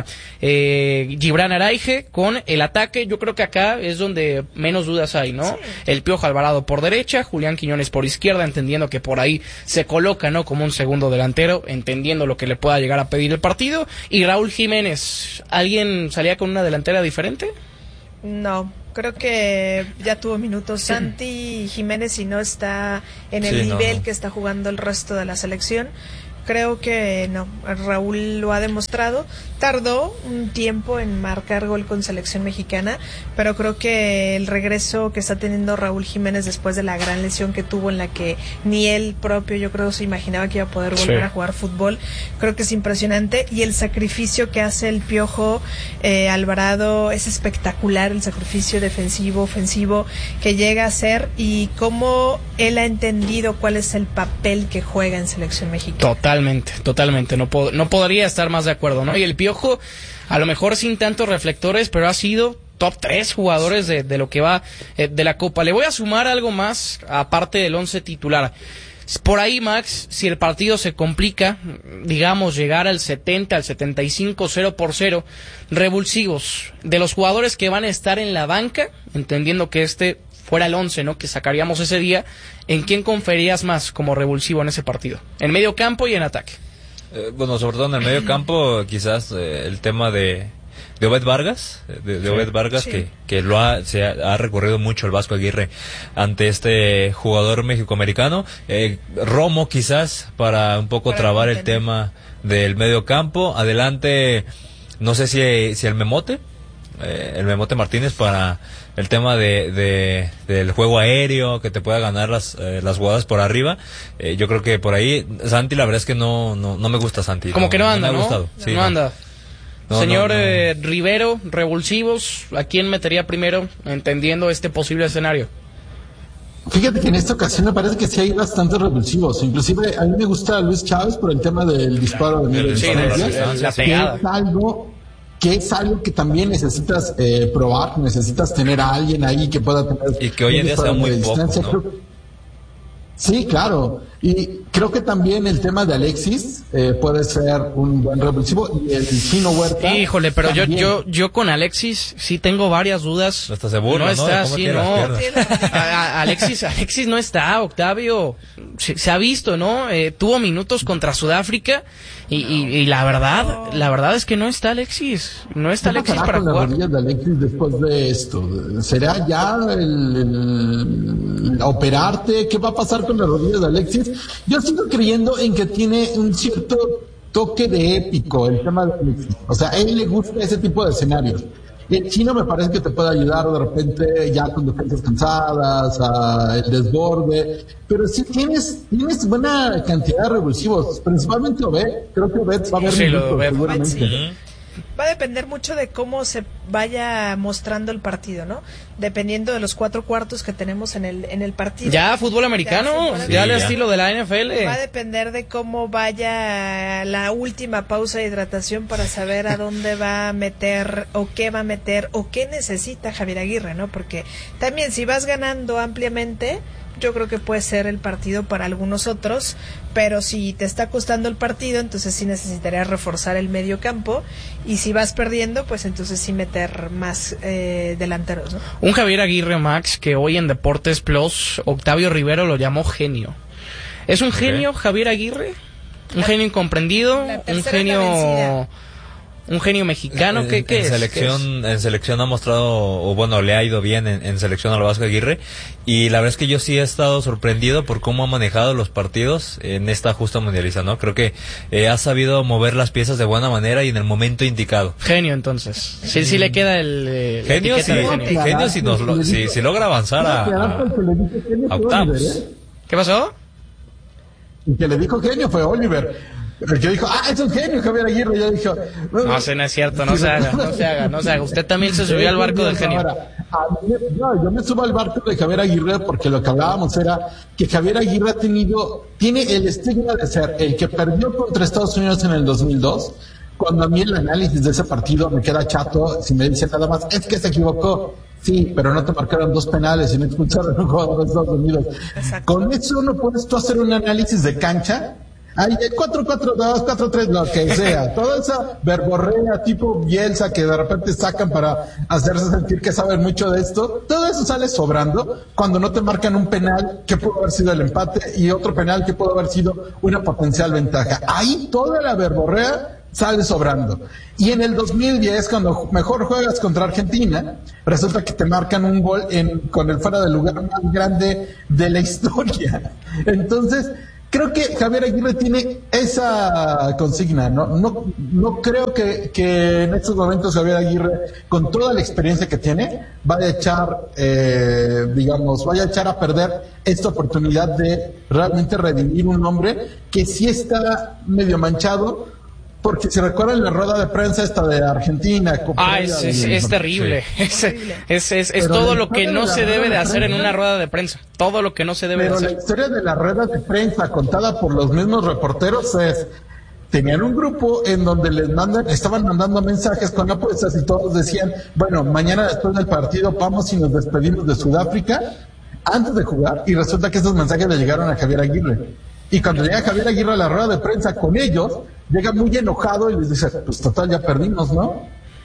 eh, Gibran Araige con el ataque, yo creo que acá es donde menos dudas hay, ¿no? Sí. El Piojo Alvarado por derecha, Julián Quiñones por izquierda, entendiendo que por ahí se coloca, ¿no? Como un segundo delantero, entendiendo lo que le pueda llegar a pedir el partido, y Raúl Jiménez, ¿alguien salía con una delantera diferente? No, creo que ya tuvo minutos Santi Jiménez y no está en el Sí, no, nivel no. que está jugando el resto de la selección. Creo que no, Raúl lo ha demostrado. Tardó un tiempo en marcar gol con selección mexicana, pero creo que el regreso que está teniendo Raúl Jiménez después de la gran lesión que tuvo en la que ni él propio yo creo se imaginaba que iba a poder volver Sí. a jugar fútbol, creo que es impresionante y el sacrificio que hace el Piojo eh, Alvarado es espectacular, el sacrificio defensivo, ofensivo que llega a hacer y cómo él ha entendido cuál es el papel que juega en selección mexicana. Totalmente, totalmente, no, po- no podría estar más de acuerdo, ¿no? Y el Piojo, a lo mejor sin tantos reflectores, pero ha sido top tres jugadores de, de lo que va eh, de la Copa. Le voy a sumar algo más, aparte del once titular. Por ahí, Max, si el partido se complica, digamos, llegar al setenta, al setenta y cinco, cero por cero, revulsivos, de los jugadores que van a estar en la banca, entendiendo que este fuera el once, ¿no? Que sacaríamos ese día, ¿en quién conferías más como revulsivo en ese partido? En medio campo y en ataque. Eh, bueno, sobre todo en el medio campo, quizás eh, el tema de, de Obed Vargas, de, de Obed Vargas, Sí. que, que lo ha, se ha, ha recorrido mucho el Vasco Aguirre ante este jugador mexicoamericano. Eh, Romo, quizás, para un poco Para trabar el contener. tema del medio campo. Adelante, no sé si, si el Memote, eh, el Memote Martínez, para el tema de, de del juego aéreo, que te pueda ganar las eh, las jugadas por arriba. Eh, yo creo que por ahí Santi, la verdad es que no no, no me gusta Santi. Como que no anda, me ¿no? ha gustado. No, Sí, no anda. No, Señor no, no. eh, Rivero, revulsivos, ¿a quién metería primero entendiendo este posible escenario? Fíjate que en esta ocasión me parece que sí hay bastantes revulsivos. Inclusive a mí me gusta Luis Chávez por el tema del disparo de media Sí, distancia, de la- la que pegada. es algo que es algo que también necesitas eh, probar, necesitas tener a alguien ahí que pueda tener Y que hoy en un día disparo se da de muy media poco, distancia. ¿no? Creo que- Sí, claro. Y creo que también el tema de Alexis eh, puede ser un buen revulsivo, y el Chino Huerta. Híjole, pero yo, también. yo, yo con Alexis sí tengo varias dudas. No está seguro, no está ¿no? así, no. A, a, Alexis, Alexis no está, Octavio. Se, se ha visto, ¿no? Eh, tuvo minutos contra Sudáfrica y, y, y la verdad, la verdad es que no está Alexis. No está ¿Qué Alexis pasará para con jugar. las rodillas de Alexis después de esto? ¿Será ya el, el operarte? ¿Qué va a pasar con las rodillas de Alexis? Yo sigo creyendo en que tiene un cierto toque de épico el tema de Alexis. O sea, a él le gusta ese tipo de escenarios. El Chino me parece que te puede ayudar de repente ya con defensas cansadas, a el desborde, pero sí tienes tienes buena cantidad de revulsivos, principalmente Obed. Creo que Obed va a haber Sí, minutos, Obed, seguramente. sí. Va a depender mucho de cómo se vaya mostrando el partido, ¿no? Dependiendo de los cuatro cuartos que tenemos en el en el partido. Ya, fútbol americano, ya, ya al ya. estilo de la N F L. Va a depender de cómo vaya la última pausa de hidratación para saber a dónde va a meter o qué va a meter o qué necesita Javier Aguirre, ¿no? Porque también si vas ganando ampliamente, yo creo que puede ser el partido para algunos otros, pero si te está costando el partido, entonces sí necesitarías reforzar el medio campo, y si vas perdiendo, pues entonces sí meter más eh, delanteros, ¿no? Un Javier Aguirre, Max, que hoy en Deportes Plus, Octavio Rivero lo llamó genio. ¿Es un genio Javier Aguirre? ¿Un La- genio incomprendido? la ¿Un tercera es la genio vencida. un genio mexicano? En- ¿Qué, qué en es? selección en selección ha mostrado, o bueno, le ha ido bien en, en selección a lo Vasco Aguirre, y la verdad es que yo sí he estado sorprendido por cómo ha manejado los partidos en esta justa mundialista, ¿no? Creo que eh, ha sabido mover las piezas de buena manera y en el momento indicado. Genio, entonces. Sí, sí le queda el... eh, la Genio, etiqueta sí, de genio. genio si, nos lo- si, si logra avanzar a, a- a octavos. ¿Qué pasó? Y que le dijo genio fue Oliver. El que dijo, ah, es un genio Javier Aguirre. Yo dije, No, sé, no es cierto, no se haga, no se haga, no se haga. Usted también se subió al barco del genio. Ahora, a mí me- no, yo me subo al barco de Javier Aguirre porque lo que hablábamos era que Javier Aguirre ha tenido, tiene el estigma de ser el que perdió contra Estados Unidos en el dos mil dos. Cuando a mí el análisis de ese partido me queda chato, si me dicen nada más, es que se equivocó. Sí, pero no te marcaron dos penales y no expulsaron a un jugador de Estados Unidos. Exacto. Con eso no puedes tú hacer un análisis de cancha. Hay cuatro cuatro dos, cuatro tres, lo que sea. Toda esa verborrea tipo Bielsa que de repente sacan para hacerse sentir que saben mucho de esto, todo eso sale sobrando cuando no te marcan un penal que pudo haber sido el empate y otro penal que pudo haber sido una potencial ventaja. Ahí toda la verborrea sale sobrando. Y en el dos mil diez, cuando mejor juegas contra Argentina, resulta que te marcan un gol en, con el fuera de lugar más grande de la historia. Entonces, creo que Javier Aguirre tiene esa consigna, ¿no? No, no creo que, que en estos momentos Javier Aguirre, con toda la experiencia que tiene, vaya a echar, eh, digamos, vaya a echar a perder esta oportunidad de realmente redimir un nombre que sí está medio manchado. Porque si recuerdan la rueda de prensa esta de Argentina... Ah, es, es, es terrible. Es, es, es, es Pero todo la lo que historia no de la se debe rueda de de hacer en prensa- una rueda de prensa. Todo lo que no se debe de Pero la hacer. historia de las ruedas de prensa contada por los mismos reporteros es... Tenían un grupo en donde les mandan, estaban mandando mensajes con apuestas y todos decían, bueno, mañana después del partido vamos y nos despedimos de Sudáfrica antes de jugar, y resulta que esos mensajes le llegaron a Javier Aguirre. Y cuando llega Javier Aguirre a la rueda de prensa con ellos, llega muy enojado y les dice, pues total, ya perdimos, ¿no?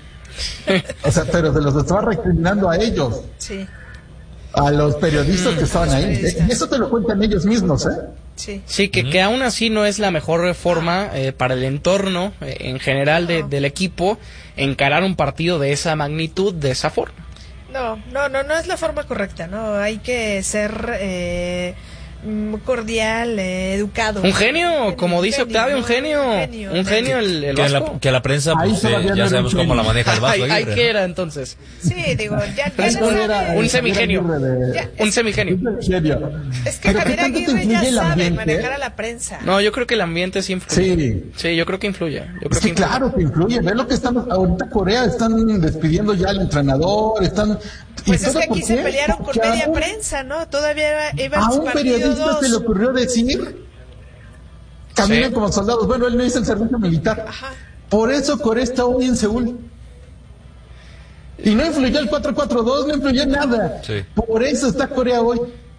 O sea, pero se los estaba recriminando a ellos, Sí, a los periodistas que estaban ahí. periodistas. Y eso te lo cuentan ellos mismos, ¿eh? sí. Sí, que, que aún así no es la mejor forma eh, para el entorno eh, en general de- del equipo encarar un partido de esa magnitud, de esa forma. No, no, no, no es la forma correcta, ¿no? Hay que ser eh, mm, cordial, eh, educado. Un genio, como Un dice genio, Octavio, un ¿no? genio, un genio el, el Que la, Vasco. que la prensa, Ahí pues, eh, todavía no ya era sabemos un cómo la genio. maneja el Vasco Ay, ay, Aguirre, ¿qué ¿no? era entonces? Sí, digo, ya, ya Eso no era sabe. Un el semigenio. Javier Aguirre de- Ya, Un semigenio. En serio. Es que Pero ¿qué Javier tanto te Aguirre ya influye el sabe ambiente? manejar a la prensa. No, yo creo que el ambiente sí influye. Sí. Sí, yo creo que influye. Yo creo Es que influye. claro que influye. Ve lo que están ahorita Corea, están despidiendo ya al entrenador, están... ¿y Pues es todo que por aquí se qué? pelearon con Porque media a un- prensa, ¿no? Todavía iba A en su un partido periodista se le dos. ocurrió decir, caminan Sí. como soldados. Bueno, él no hizo el servicio militar. Ajá. Por eso Corea está hoy en Seúl. Y no influyó el cuatro cuatro dos, no influyó en nada. Sí. Por eso está Corea hoy.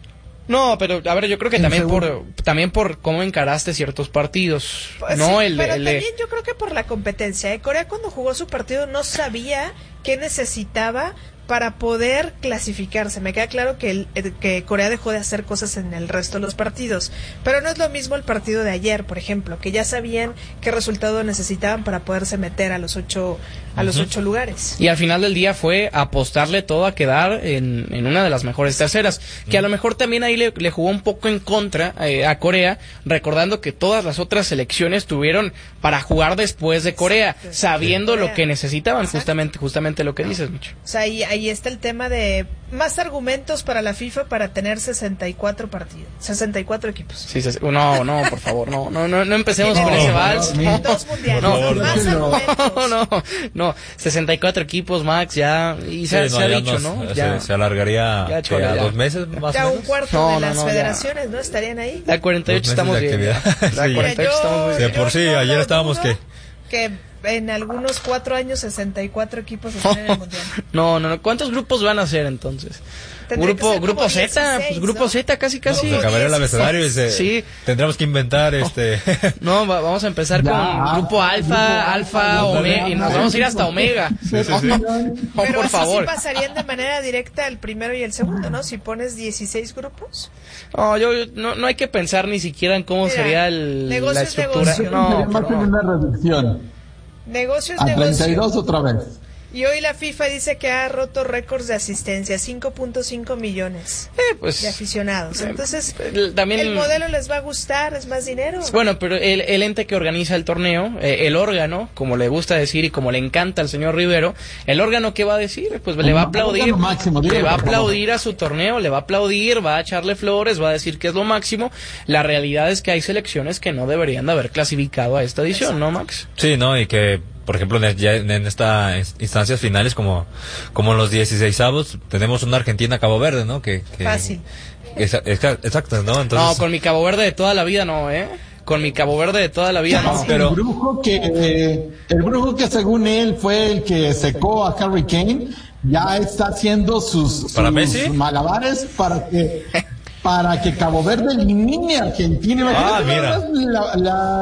No, pero a ver, yo creo que también por también por cómo encaraste ciertos partidos, pues no sí, el, pero el también yo creo que por la competencia. ¿eh? Corea cuando jugó su partido no sabía qué necesitaba para poder clasificarse. Me queda claro que, el, que Corea dejó de hacer cosas en el resto de los partidos, pero no es lo mismo el partido de ayer, por ejemplo, que ya sabían qué resultado necesitaban para poderse meter a los ocho a uh-huh. los ocho lugares. Y al final del día fue apostarle todo a quedar en, en una de las mejores terceras, que a lo mejor también ahí le, le jugó un poco en contra eh, a Corea, recordando que todas las otras selecciones tuvieron para jugar después de Corea, exacto, sabiendo Corea. Lo que necesitaban, exacto. justamente justamente lo que dices, Micho. O sea, ahí, ahí está el tema de más argumentos para la FIFA para tener sesenta y cuatro partidos, sesenta y cuatro equipos. Sí, sí, no, no, por favor, no, no, no, no empecemos con ese vals. No, dos mundiales, no, más argumentos. No, no, no, sesenta y cuatro equipos, Max, ya, y se, sí, no, se ha dicho, nos, ¿no? Ya, se, se alargaría ya, chola, a ya. dos meses más ya o menos. un cuarto no, de no, las no, federaciones, ya. ¿no? Estarían ahí. La cuarenta y ocho estamos bien. La sí. cuarenta y ocho estamos bien. De por sí, no ayer estábamos que... que en algunos cuatro años sesenta y cuatro equipos están en el mundial. No, no, no. ¿Cuántos grupos van a ser entonces? Grupo grupo Z, dieciséis, pues grupo ¿no? Z casi casi. No, se acabaría el abecedario y se, sí. tendremos que inventar este. No, va, vamos a empezar ya, con grupo Alfa, Alfa, Omega y nos vamos a ir hasta Omega. Sí, sí, sí. Oh, pero por así favor. Sí pasarían de manera directa el primero y el segundo, ¿no? Si pones dieciséis grupos. No, yo no, no hay que pensar ni siquiera en cómo Mira, sería el, la estructura. Negocio. No, más en una reducción. Negocios, a negocio. treinta y dos otra vez. Y hoy la FIFA dice que ha roto récords de asistencia, cinco punto cinco millones eh, pues, de aficionados. Entonces, el, también, el modelo les va a gustar, es más dinero. Bueno, pero el, el ente que organiza el torneo, eh, el órgano, como le gusta decir y como le encanta al señor Rivero, el órgano ¿qué va a decir? Pues le va a aplaudir, máximo, le va a aplaudir a su torneo, le va a aplaudir, va a echarle flores, va a decir que es lo máximo. La realidad es que hay selecciones que no deberían de haber clasificado a esta edición, ¿no, Max? Sí, no, y que por ejemplo, ya en estas instancias finales, como, como los dieciseisavos, tenemos una Argentina-Cabo Verde, ¿no? Que, que Fácil. Es, es, exacto, ¿no? Entonces, no, con mi Cabo Verde de toda la vida no, ¿eh? Con mi Cabo Verde de toda la vida no. Sí, pero... El brujo que, eh, el brujo que según él fue el que secó a Harry Kane, ya está haciendo sus, ¿Para sus Messi? malabares para que... para que Cabo Verde elimine a Argentina. Ah, mira. La,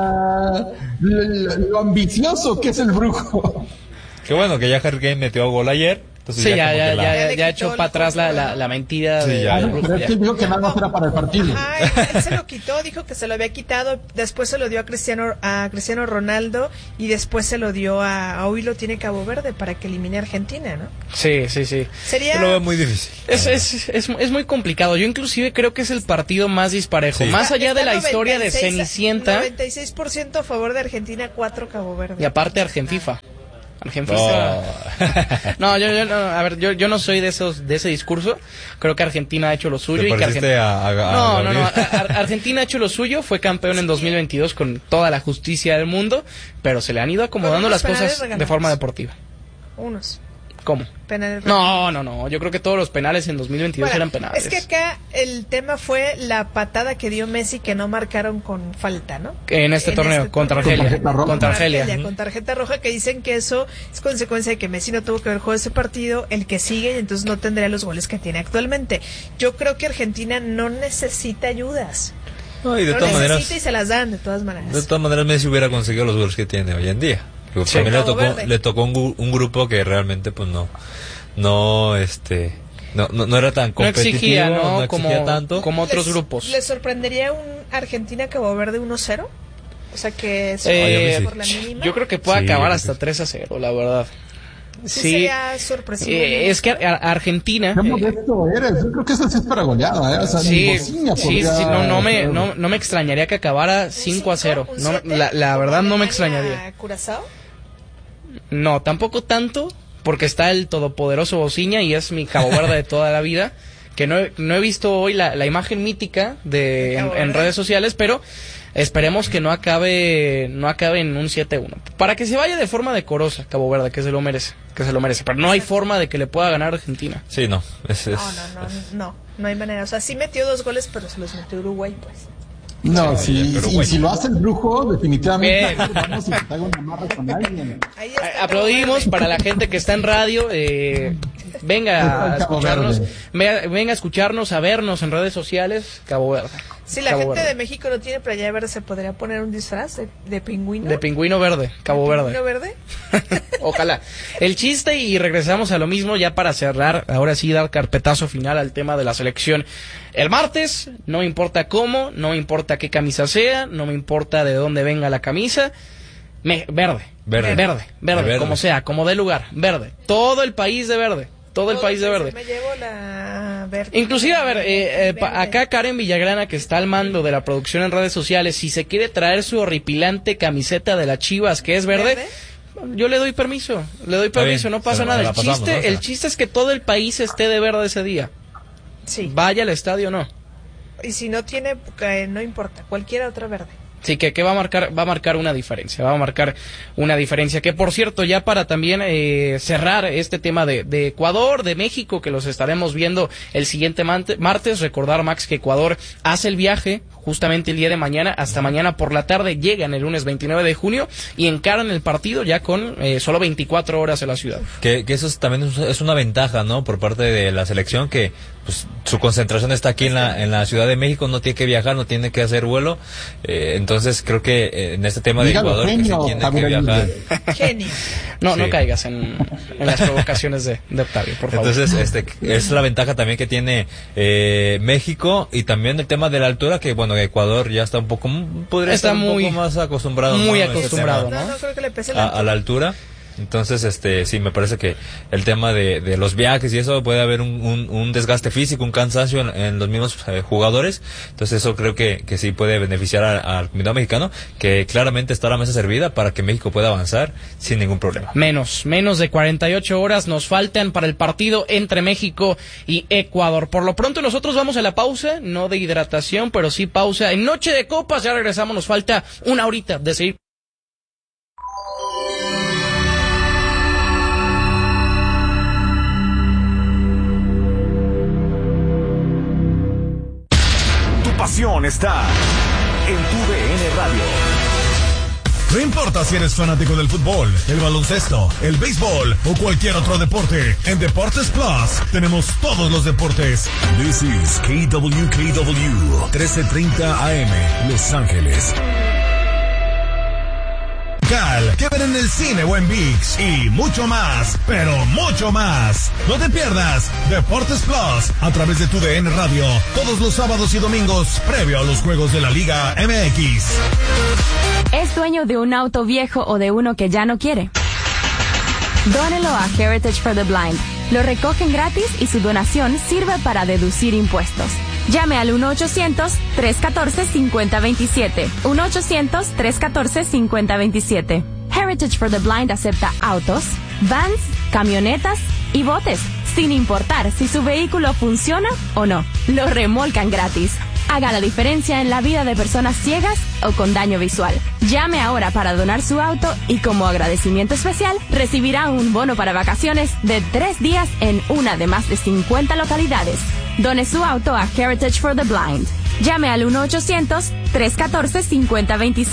la, la, lo ambicioso que es el brujo. Qué bueno que ya Harry Kane metió gol ayer. Entonces sí, ya, ya, ya, ya, ya echó para atrás la, la, la mentira. Sí, de, ya, ya. Pero es que dijo que nada más era para el partido. Ajá, él, él se lo quitó, dijo que se lo había quitado, después se lo dio a Cristiano a Cristiano Ronaldo y después se lo dio a, a hoy lo tiene Cabo Verde para que elimine a Argentina, ¿no? Sí, sí, sí. Sería... Yo lo veo muy difícil. Es, es, es, es muy complicado. Yo inclusive creo que es el partido más disparejo. Sí. Más allá de la historia de Cenicienta. noventa y seis por ciento a favor de Argentina, cuatro Cabo Verde. Y aparte Argenfifa. Argentina. Oh. No, yo, yo no, a ver, yo, yo no soy de esos, de ese discurso. Creo que Argentina ha hecho lo suyo y que Argentina. A, a, a no, no, no. Ar Argentina ha hecho lo suyo, fue campeón en dos mil veintidós con toda la justicia del mundo, pero se le han ido acomodando las cosas regalados. De forma deportiva. Unos. ¿Cómo? Penales. No, no, no. Yo creo que todos los penales en dos mil veintidós bueno, eran penales. Es que acá el tema fue la patada que dio Messi que no marcaron con falta, ¿no? En este en torneo, este contra Argelia. Contra, contra Argelia. Argelia. Con tarjeta roja, que dicen que eso es consecuencia de que Messi no tuvo que haber jugado ese partido, el que sigue, y entonces no tendría los goles que tiene actualmente. Yo creo que Argentina no necesita ayudas. No, y de no todas necesita maneras. Y se las dan, de todas maneras. De todas maneras, Messi hubiera conseguido los goles que tiene hoy en día. Sí, también le tocó, le tocó un, un grupo que realmente, pues no. No, este, no, no, no era tan competitivo, no exigía, ¿no? no exigía como, tanto. Como otros ¿Les, grupos. ¿Les sorprendería un Argentina-Cabo Verde uno cero? O sea que es eh, por la mínima. Yo creo que puede sí, acabar hasta tres a cero, la verdad. Sí, sí sería sorpresivo. Eh, es que a, a Argentina. Qué modesto eh, eres. Yo creo que eso sí es para goleada, ¿eh? O sea, sí, sí, sí, sí, no, no me, no, no me extrañaría que acabara cinco a cero. No, la, la verdad no me extrañaría. ¿Curazao? No, tampoco tanto. Porque está el todopoderoso Bociña y es mi Cabo Verde de toda la vida, que no he, no he visto hoy la, la imagen mítica de en, en redes sociales, pero esperemos que no acabe no acabe en un siete uno, para que se vaya de forma decorosa Cabo Verde, que se lo merece, que se lo merece, pero no hay forma de que le pueda ganar Argentina. Sí, no, es, es, no, no, no, es... no, no hay manera, o sea, sí metió dos goles, pero se los metió Uruguay, pues. No, sí, sí, y si lo hace el brujo, definitivamente vamos a una marra con alguien. Aplaudimos para la gente que está en radio. Eh, venga a escucharnos, venga, venga a escucharnos, a vernos en redes sociales, Cabo Verde. Si la Cabo gente Verde. de México no tiene playa verde, ¿se podría poner un disfraz de, de pingüino? De pingüino verde, Cabo ¿De Verde. pingüino verde? Ojalá. El chiste, y regresamos a lo mismo ya para cerrar, ahora sí dar carpetazo final al tema de la selección. El martes, no me importa cómo, no me importa qué camisa sea, no me importa de dónde venga la camisa, me, verde, Verde. verde, verde, verde, verde. como sea, como dé lugar, verde. Todo el país de verde, todo el Todo país de verde. Me llevo la verde. Inclusive, a ver, eh, eh, pa- Verde. acá Karen Villagrana, que está al mando de la producción en redes sociales, si se quiere traer su horripilante camiseta de las Chivas, que es verde, ¿Verde? yo le doy permiso, le doy Está permiso, bien, no pasa se la- nada. la El pasamos, chiste, ¿no? Se el la- chiste es que todo el país esté de verde ese día. Sí. Vaya al estadio o no. Y si no tiene, eh, no importa, cualquier otra verde. Sí, que, que va a marcar, va a marcar una diferencia, va a marcar una diferencia. Que por cierto, ya para también eh, cerrar este tema de, de Ecuador, de México, que los estaremos viendo el siguiente mante- martes, recordar, Max, que Ecuador hace el viaje justamente el día de mañana, hasta mañana por la tarde, llegan el lunes veintinueve de junio y encaran el partido ya con eh, solo veinticuatro horas en la ciudad. Que, que eso es, también es- es una ventaja, ¿no? Por parte de la selección, que pues su concentración está aquí en la, en la Ciudad de México, no tiene que viajar, no tiene que hacer vuelo. Eh, entonces creo que eh, en este tema de Dígalo, Ecuador, que sí genio, tiene que Javier viajar. Aguirre. Genio. No, no Sí. caigas en, en las provocaciones de, de Octavio, por favor. Entonces, este, es la ventaja también que tiene eh, México, y también el tema de la altura, que bueno, Ecuador ya está un poco, podría Está estar un muy- poco más acostumbrado. muy ¿no? a ese acostumbrado, tema. No, no creo que le pese a, la a la altura. Entonces, este, sí, me parece que el tema de, de los viajes y eso, puede haber un, un, un desgaste físico, un cansancio en, en los mismos eh, jugadores. Entonces, eso creo que, que sí puede beneficiar a- al combinado mexicano, que claramente está la mesa servida para que México pueda avanzar sin ningún problema. Menos, menos de cuarenta y ocho horas nos faltan para el partido entre México y Ecuador. Por lo pronto nosotros vamos a la pausa, no de hidratación, pero sí pausa en Noche de Copas. Ya regresamos, nos falta una horita de seguir. Tu pasión está en tu D N Radio. No importa si eres fanático del fútbol, el baloncesto, el béisbol o cualquier otro deporte, en Deportes Plus tenemos todos los deportes. This is K W K W trece treinta A M Los Ángeles. Cal, que ver en el cine o en ViX y mucho más, pero mucho más. No te pierdas Deportes Plus a través de tu D N Radio todos los sábados y domingos previo a los juegos de la Liga M X. ¿Es dueño de un auto viejo o de uno que ya no quiere? Dónelo a Heritage for the Blind. Lo recogen gratis y su donación sirve para deducir impuestos. Llame al uno ochocientos, tres uno cuatro, cinco cero dos siete. uno ochocientos, tres uno cuatro, cinco cero dos siete. Heritage for the Blind acepta autos, vans, camionetas y botes, sin importar si su vehículo funciona o no. Lo remolcan gratis. Haga la diferencia en la vida de personas ciegas o con daño visual. Llame ahora para donar su auto y como agradecimiento especial recibirá un bono para vacaciones de tres días en una de más de cincuenta localidades. Done su auto a Heritage for the Blind. Llame al uno ochocientos, tres uno cuatro, cinco cero dos siete.